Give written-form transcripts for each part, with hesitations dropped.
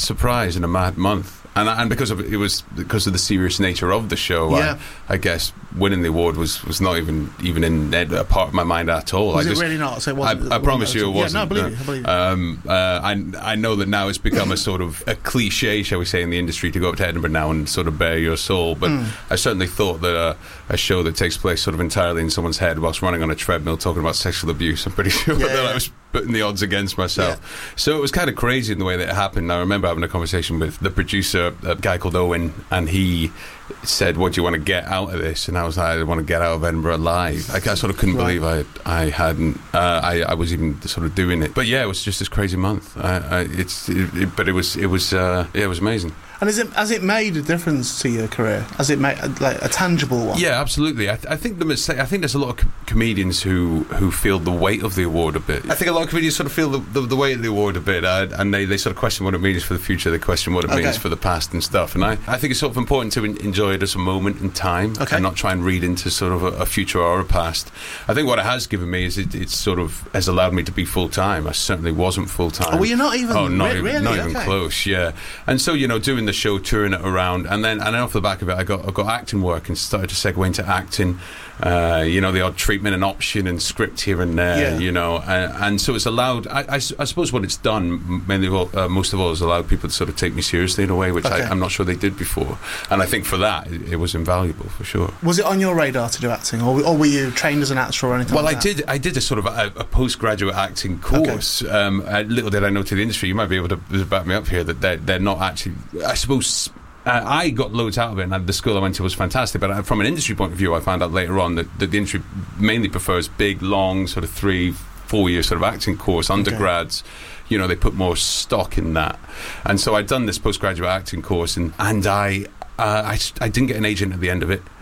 surprise and a mad month. And because of the serious nature of the show, I guess winning the award was not even in a part of my mind at all. Was it really not? So it wasn't, I promise you it wasn't. Yeah, no, I believe you. I know that now it's become a sort of a cliche, shall we say, in the industry to go up to Edinburgh now and sort of bare your soul. But I certainly thought that a show that takes place sort of entirely in someone's head whilst running on a treadmill talking about sexual abuse, I'm pretty sure that I was putting the odds against myself. Yeah. So it was kind of crazy in the way that it happened. I remember having a conversation with the producer, a guy called Owen, and he said, "What do you want to get out of this?" And I was like, "I want to get out of Edinburgh alive." I sort of couldn't believe I hadn't. I was even sort of doing it. But yeah, it was just this crazy month. But it was amazing. And has it made a difference to your career? Has it made like a tangible one? Yeah, absolutely. I think there's a lot of comedians who feel the weight of the award a bit. I think a lot of comedians sort of feel the weight of the award a bit, and they sort of question what it means for the future. They question what it means for the past and stuff. And I think it's sort of important to enjoy it as a moment in time and not try and read into sort of a future or a past. I think what it has given me is it sort of has allowed me to be full time. I certainly wasn't full time. Oh, well, you're not even. Oh, not even really? Close. Yeah, and so doing the show, touring it around, and then off the back of it, I got acting work and started to segue into acting. The odd treatment and option and script here and there, and so it's allowed. I suppose what it's done most of all is allowed people to sort of take me seriously in a way which I'm not sure they did before, and I think for that it was invaluable for sure. Was it on your radar to do acting, or were you trained as an actor or anything? Well, I did a sort of a postgraduate acting course. Little did I know to the industry, you might be able to back me up here, that they're not actually. I suppose. I got loads out of it, and the school I went to was fantastic, but from an industry point of view, I found out later on that the industry mainly prefers big, long, sort of 3-4 year sort of acting course. Undergrads, they put more stock in that. And so I'd done this postgraduate acting course, and I didn't get an agent at the end of it.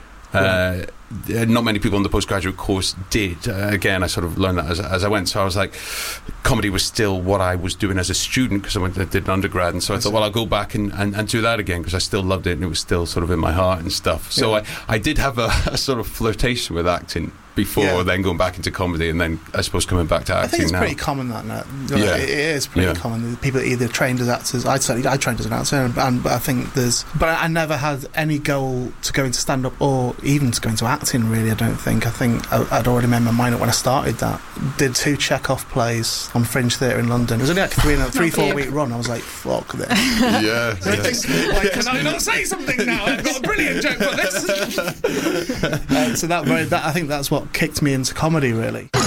Not many people on the postgraduate course did. Again, I sort of learned that as I went. So I was like, comedy was still what I was doing as a student because I did an undergrad, and so I thought, well, I'll go back and do that again because I still loved it and it was still sort of in my heart and stuff. So I did have a sort of flirtation with acting before then going back into comedy, and then I suppose coming back to acting. I think it's now. Pretty common that now. It is pretty common. People either trained as actors. I trained as an actor, but I think but I never had any goal to go into stand up or even to go into acting. Really, I don't think. I think I'd already made my mind up when I started that. Did 2 Chekhov plays on Fringe Theatre in London. It was only like a 3-4 week run. I was like, fuck this. Can I not say something now? I've got a brilliant joke for this. So I think that's what kicked me into comedy, really.